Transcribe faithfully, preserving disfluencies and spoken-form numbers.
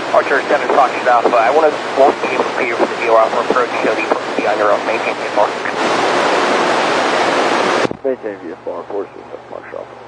Archer seven Foxtrot Alpha, I want to won't be able to clear for the zero Alpha approach, so you will be on your own. Maintain V F R. Maintain V F R, four six seven Foxtrot Alpha.